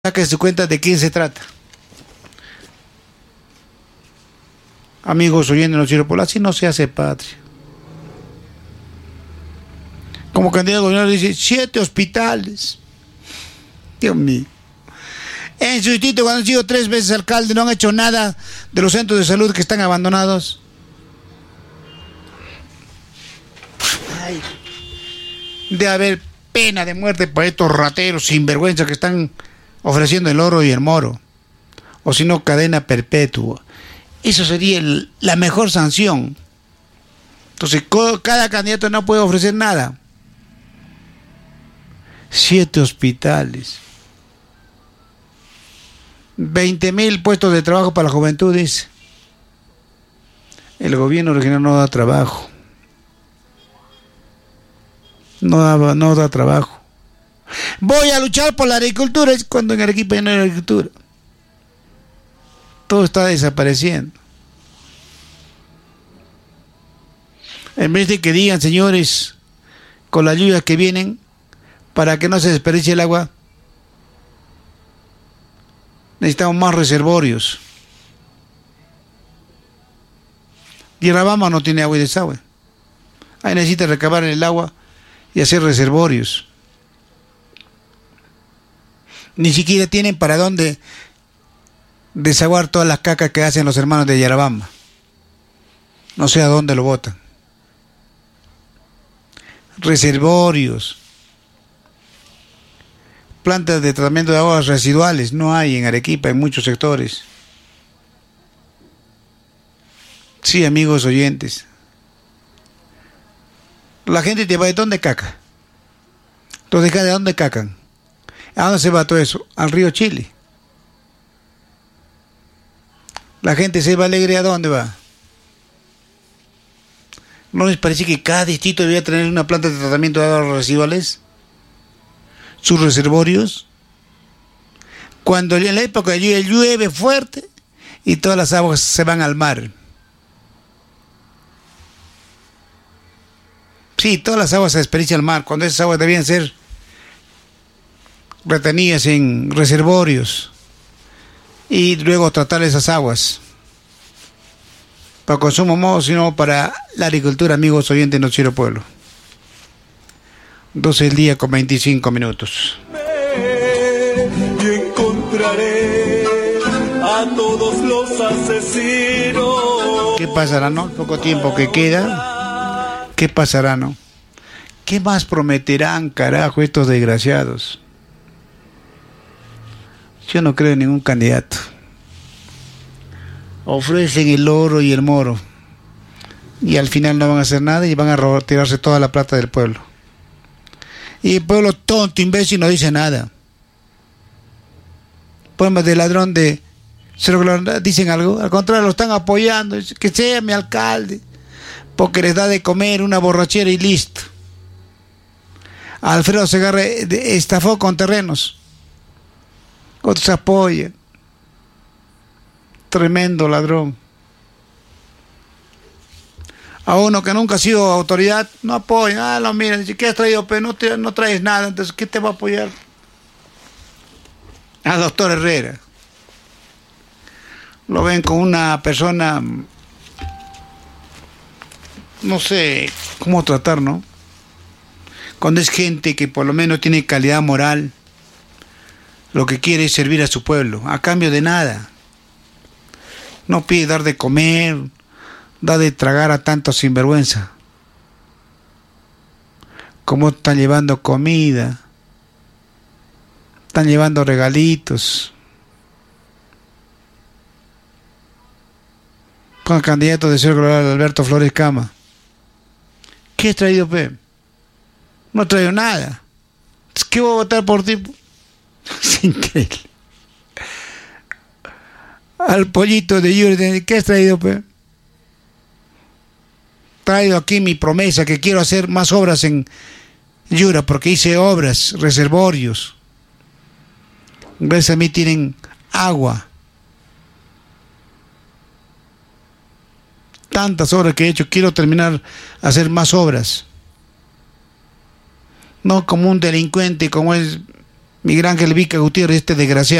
Saque su cuenta de quién se trata. Amigos oyendo Noticiero Pueblo, así no se hace patria. Como candidato a gobernador dice 7 hospitales. Dios mío. En su distrito, cuando han sido 3 veces alcalde, no han hecho nada de los centros de salud que están abandonados. Ay, de haber pena de muerte para estos rateros sinvergüenza que están ofreciendo el oro y el moro, o si no, cadena perpetua. Eso sería la mejor sanción. Entonces, cada candidato no puede ofrecer nada. 7 hospitales, 20.000 puestos de trabajo para la juventud, dice. El gobierno regional no da trabajo. No da trabajo. Voy a luchar por la agricultura, es cuando en Arequipa ya no hay agricultura. Todo está desapareciendo. En vez de que digan, señores, con las lluvias que vienen, para que no se desperdicie el agua, necesitamos más reservorios. Yarabamba no tiene agua y desagüe. Ahí necesita recabar el agua y hacer reservorios. Ni siquiera tienen para dónde desaguar todas las cacas que hacen los hermanos de Yarabamba. No sé a dónde lo botan. Reservorios. Plantas de tratamiento de aguas residuales. No hay en Arequipa, en muchos sectores. Sí, amigos oyentes. La gente te va de dónde caca. Entonces, ¿de dónde cacan? ¿A dónde se va todo eso? Al río Chile. La gente se va alegre, ¿a dónde va? ¿No les parece que cada distrito debería tener una planta de tratamiento de aguas residuales? Sus reservorios. Cuando en la época de lluvia llueve fuerte y todas las aguas se van al mar. Sí, todas las aguas se desperdician al mar, cuando esas aguas debían ser retenidas en reservorios y luego tratar esas aguas para consumo humano, sino para la agricultura, amigos oyentes de Noticiero Pueblo. 12 del día con 25 minutos. Y encontraré a todos los asesinos. ¿Qué pasará, no? El poco tiempo que queda. ¿Qué pasará, no? ¿Qué más prometerán, carajo, estos desgraciados? Yo no creo en ningún candidato. Ofrecen el oro y el moro y al final no van a hacer nada y van a tirarse toda la plata del pueblo. Y el pueblo tonto, imbécil, no dice nada. Poemas de ladrón de Cerro Colorado, ¿dicen algo? Al contrario, lo están apoyando. Que sea mi alcalde, porque les da de comer una borrachera y listo. Alfredo Segarra estafó con terrenos. Otros apoyan. Tremendo ladrón. A uno que nunca ha sido autoridad, no apoyan. Ah, no, mira, dice, ¿qué has traído? Pero no traes nada, entonces, ¿qué te va a apoyar? Al doctor Herrera. Lo ven con una persona, no sé cómo tratar, ¿no? Cuando es gente que por lo menos tiene calidad moral, lo que quiere es servir a su pueblo, a cambio de nada. No pide dar de comer, da de tragar a tanto sinvergüenza. Como están llevando comida, están llevando regalitos. Con el candidato de Cerro Colorado, Alberto Flores Cama. ¿Qué has traído, Pe? No he traído nada. ¿Qué voy a votar por ti? Es increíble. Al pollito de Yuri, ¿qué has traído, Pe? Traigo aquí mi promesa que quiero hacer más obras en Yura porque hice obras, reservorios. Gracias a mí tienen agua. Tantas obras que he hecho, quiero terminar a hacer más obras. No como un delincuente como es Miguel Ángel Vica Gutiérrez, este desgraciado.